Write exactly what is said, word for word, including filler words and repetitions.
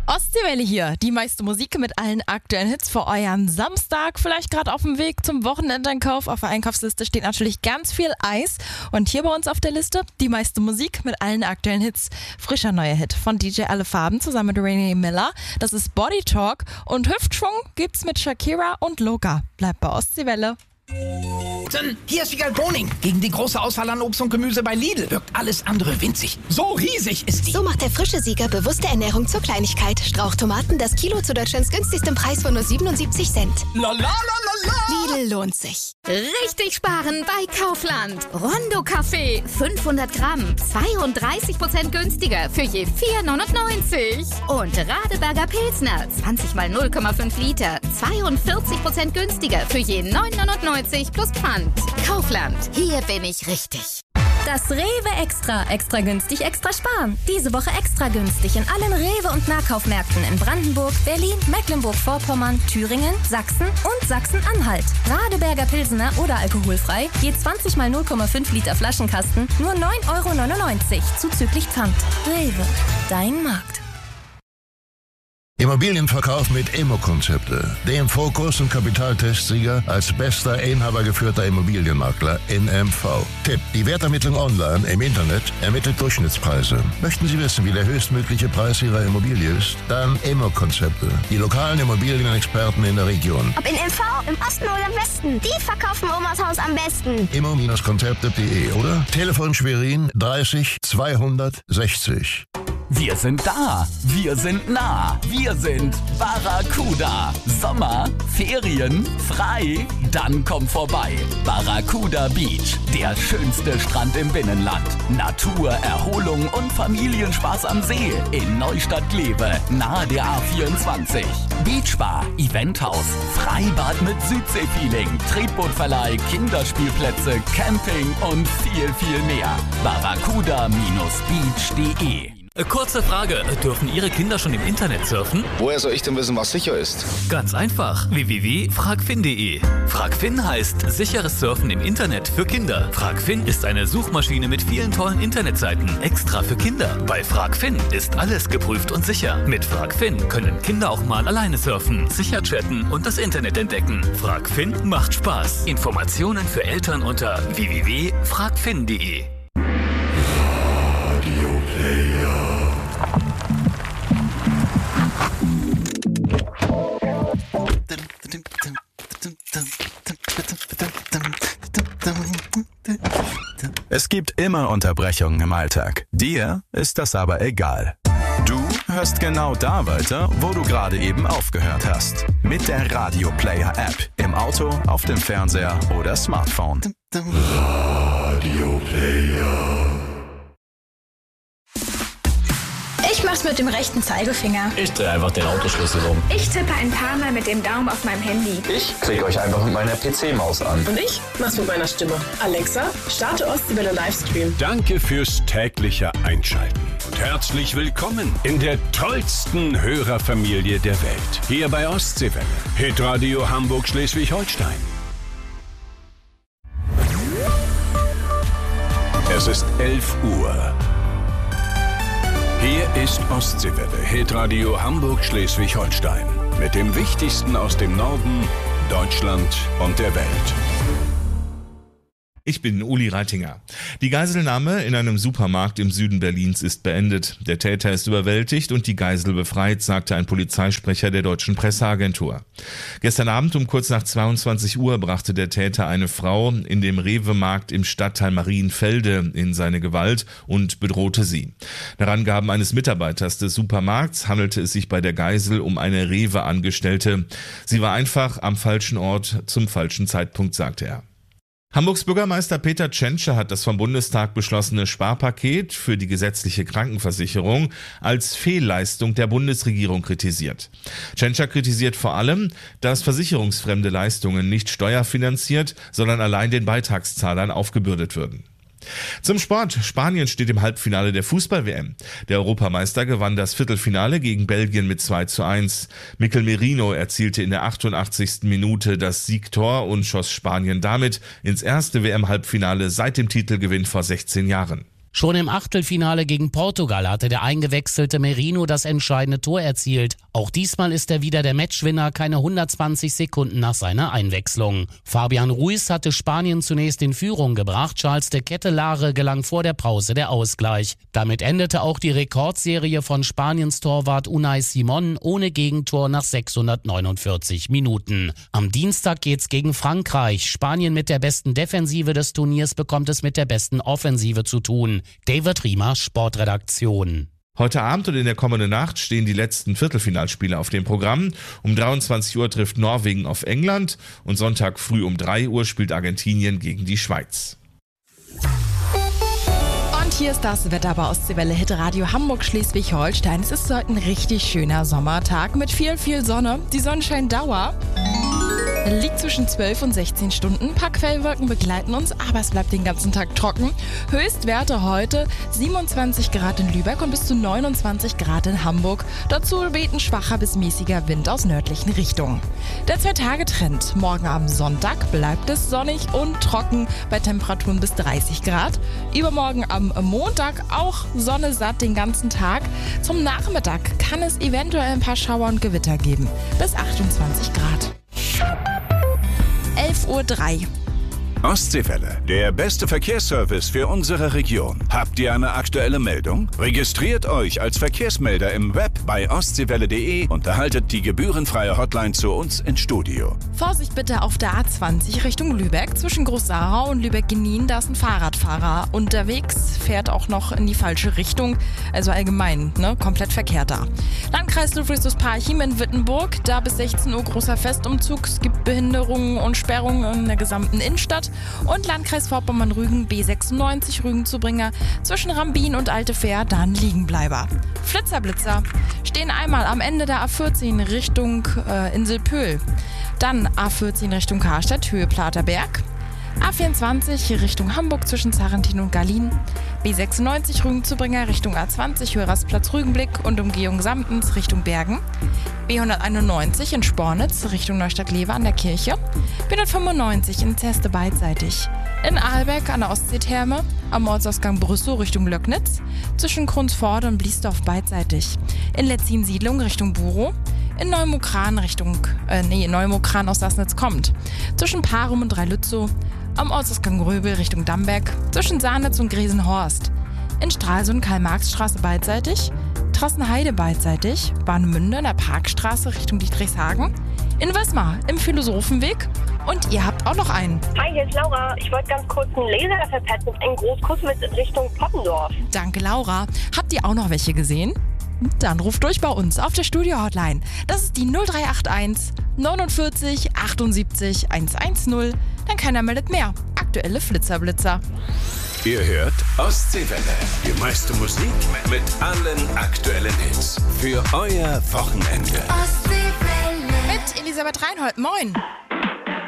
Ostseewelle hier, die meiste Musik mit allen aktuellen Hits für euren Samstag. Vielleicht gerade auf dem Weg zum Wochenendeinkauf. Auf der Einkaufsliste steht natürlich ganz viel Eis. Und hier bei uns auf der Liste die meiste Musik mit allen aktuellen Hits. Frischer neuer Hit von D J Alle Farben zusammen mit Renee Miller. Das ist Body Talk. Und Hüftschwung gibt's mit Shakira und Loka. Bleibt bei Ostseewelle. Hier ist Vigal Boning. Gegen die große Auswahl an Obst und Gemüse bei Lidl wirkt alles andere winzig. So riesig ist die. So macht der frische Sieger bewusste Ernährung zur Kleinigkeit. Strauchtomaten, das Kilo zu Deutschlands günstigstem Preis von nur siebenundsiebzig Cent. La la la la la. Lidl lohnt sich. Richtig sparen bei Kaufland. Rondo Kaffee, fünfhundert Gramm, zweiunddreißig Prozent günstiger für je vier neunundneunzig. Und Radeberger Pilsner, zwanzig mal null Komma fünf Liter, zweiundvierzig Prozent günstiger für je neun neunundneunzig plus Pfand. Kaufland, hier bin ich richtig. Das Rewe Extra. Extra günstig, extra sparen. Diese Woche extra günstig in allen Rewe- und Nahkaufmärkten in Brandenburg, Berlin, Mecklenburg-Vorpommern, Thüringen, Sachsen und Sachsen-Anhalt. Radeberger Pilsener oder alkoholfrei, je zwanzig mal null Komma fünf Liter Flaschenkasten, nur neun Euro neunundneunzig, zuzüglich Pfand. Rewe, dein Markt. Immobilienverkauf mit Immo-Konzepte, dem Fokus- und Kapitaltestsieger als bester inhabergeführter Immobilienmakler in M V. Tipp: Die Wertermittlung online im Internet ermittelt Durchschnittspreise. Möchten Sie wissen, wie der höchstmögliche Preis Ihrer Immobilie ist? Dann Immo-Konzepte, die lokalen Immobilienexperten in der Region. Ob in M V, im Osten oder im Westen, die verkaufen Omas Haus am besten. immo-konzepte punkt de oder Telefon Schwerin dreißig zweihundertsechzig. Wir sind da, wir sind nah, wir sind Barracuda. Sommer, Ferien, frei, dann komm vorbei. Barracuda Beach, der schönste Strand im Binnenland. Natur, Erholung und Familienspaß am See in Neustadt-Glewe, nahe der A vierundzwanzig. Beachbar, Eventhaus, Freibad mit Südseefeeling, Tretbootverleih, Kinderspielplätze, Camping und viel, viel mehr. barracuda Bindestrich beach punkt de. Kurze Frage, dürfen Ihre Kinder schon im Internet surfen? Woher soll ich denn wissen, was sicher ist? Ganz einfach, w w w punkt fragfin punkt de. Fragfin heißt sicheres Surfen im Internet für Kinder. Fragfin ist eine Suchmaschine mit vielen tollen Internetseiten, extra für Kinder. Bei Fragfin ist alles geprüft und sicher. Mit Fragfin können Kinder auch mal alleine surfen, sicher chatten und das Internet entdecken. Fragfin macht Spaß. Informationen für Eltern unter w w w punkt fragfin punkt de. Es gibt immer Unterbrechungen im Alltag. Dir ist das aber egal. Du hörst genau da weiter, wo du gerade eben aufgehört hast. Mit der Radio Player App. Im Auto, auf dem Fernseher oder Smartphone. Radio Player. Ich mach's mit dem rechten Zeigefinger. Ich drehe einfach den Autoschlüssel um. Ich tippe ein paar Mal mit dem Daumen auf meinem Handy. Ich klicke euch einfach mit meiner P C-Maus an. Und ich mach's mit meiner Stimme. Alexa, starte Ostseewelle Livestream. Danke fürs tägliche Einschalten. Und herzlich willkommen in der tollsten Hörerfamilie der Welt. Hier bei Ostseewelle. Hitradio Hamburg-Schleswig-Holstein. Es ist elf Uhr. Hier ist Ostseewelle, Hitradio Hamburg-Schleswig-Holstein. Mit dem Wichtigsten aus dem Norden, Deutschland und der Welt. Ich bin Uli Reitinger. Die Geiselnahme in einem Supermarkt im Süden Berlins ist beendet. Der Täter ist überwältigt und die Geisel befreit, sagte ein Polizeisprecher der deutschen Presseagentur. Gestern Abend um kurz nach zweiundzwanzig Uhr brachte der Täter eine Frau in dem Rewe-Markt im Stadtteil Marienfelde in seine Gewalt und bedrohte sie. Nach Angaben eines Mitarbeiters des Supermarkts handelte es sich bei der Geisel um eine Rewe-Angestellte. Sie war einfach am falschen Ort zum falschen Zeitpunkt, sagte er. Hamburgs Bürgermeister Peter Tschentscher hat das vom Bundestag beschlossene Sparpaket für die gesetzliche Krankenversicherung als Fehlleistung der Bundesregierung kritisiert. Tschentscher kritisiert vor allem, dass versicherungsfremde Leistungen nicht steuerfinanziert, sondern allein den Beitragszahlern aufgebürdet würden. Zum Sport. Spanien steht im Halbfinale der Fußball-W M. Der Europameister gewann das Viertelfinale gegen Belgien mit zwei zu eins. Mikel Merino erzielte in der achtundachtzigsten Minute das Siegtor und schoss Spanien damit ins erste W M-Halbfinale seit dem Titelgewinn vor sechzehn Jahren. Schon im Achtelfinale gegen Portugal hatte der eingewechselte Merino das entscheidende Tor erzielt. Auch diesmal ist er wieder der Matchwinner, keine hundertzwanzig Sekunden nach seiner Einwechslung. Fabian Ruiz hatte Spanien zunächst in Führung gebracht, Charles de Kettelare gelang vor der Pause der Ausgleich. Damit endete auch die Rekordserie von Spaniens Torwart Unai Simón ohne Gegentor nach sechshundertneunundvierzig Minuten. Am Dienstag geht's gegen Frankreich. Spanien mit der besten Defensive des Turniers bekommt es mit der besten Offensive zu tun. David Riemer, Sportredaktion. Heute Abend und in der kommenden Nacht stehen die letzten Viertelfinalspiele auf dem Programm. Um dreiundzwanzig Uhr trifft Norwegen auf England und Sonntag früh um drei Uhr spielt Argentinien gegen die Schweiz. Und hier ist das Wetter bei Ostseewelle Hitradio Hamburg-Schleswig-Holstein. Es ist heute ein richtig schöner Sommertag mit viel, viel Sonne. Die Sonnenscheindauer liegt zwischen zwölf und sechzehn Stunden. Ein paar Quellwolken begleiten uns, aber es bleibt den ganzen Tag trocken. Höchstwerte heute siebenundzwanzig Grad in Lübeck und bis zu neunundzwanzig Grad in Hamburg. Dazu weht ein schwacher bis mäßiger Wind aus nördlichen Richtungen. Der Zwei-Tage-Trend. Morgen am Sonntag bleibt es sonnig und trocken bei Temperaturen bis dreißig Grad. Übermorgen am Montag auch Sonne satt den ganzen Tag. Zum Nachmittag kann es eventuell ein paar Schauer und Gewitter geben. Bis achtundzwanzig Grad. elf Uhr drei. Ostseewelle, der beste Verkehrsservice für unsere Region. Habt ihr eine aktuelle Meldung? Registriert euch als Verkehrsmelder im Web bei ostseewelle punkt de und erhaltet die gebührenfreie Hotline zu uns ins Studio. Vorsicht bitte auf der A zwanzig Richtung Lübeck. Zwischen Groß-Sarau und Lübeck-Genin, da ist ein Fahrradfahrer unterwegs, fährt auch noch in die falsche Richtung. Also allgemein, ne, komplett verkehrt da. Landkreis Ludwigsburg-Parchim in Wittenburg, da bis sechzehn Uhr großer Festumzug. Es gibt Behinderungen und Sperrungen in der gesamten Innenstadt. Und Landkreis Vorpommern-Rügen, B sechsundneunzig Rügen-Zubringer, zwischen Rambin und Alte Fähr, dann Liegenbleiber. Flitzerblitzer stehen einmal am Ende der A vierzehn Richtung äh, Insel-Pöhl, dann A vierzehn Richtung Karstadt, Höhe Platerberg, A vierundzwanzig Richtung Hamburg zwischen Zarentin und Gallien, B sechsundneunzig Rügen-Zubringer Richtung A zwanzig, Höhe Rastplatz Rügenblick und Umgehung Samtens Richtung Bergen, B hunderteinundneunzig in Spornitz Richtung Neustadt-Lewe an der Kirche, B hundertfünfundneunzig in Zeste beidseitig, in Ahlbeck an der Ostseetherme, am Ortsausgang Brüssow Richtung Löcknitz, zwischen Krunsforde und Bliesdorf beidseitig, in Letzin-Siedlung Richtung Burow, in Neumokran Richtung, äh, nee, Neumokran aus Sassnitz kommt, zwischen Parum und Dreilützow, am Ortsausgang Gröbel Richtung Damberg, zwischen Sahnitz und Gresenhorst, in Stralsund Karl-Marx-Straße beidseitig, Trassenheide beidseitig, Warnemünde in der Parkstraße Richtung Dietrichshagen, in Wismar im Philosophenweg und ihr habt auch noch einen. Hi, hier ist Laura. Ich wollte ganz kurz einen Laser dafür petzen, einen Großkusswitz in Richtung Poppendorf. Danke, Laura. Habt ihr auch noch welche gesehen? Dann ruft durch bei uns auf der Studio-Hotline. Das ist die null drei acht eins neunundvierzig achtundsiebzig hundertzehn. Dann keiner meldet mehr. Aktuelle Flitzerblitzer. Ihr hört Ostseewelle, die meiste Musik mit allen aktuellen Hits. Für euer Wochenende. Ostseewelle. Mit Elisabeth Reinhold. Moin.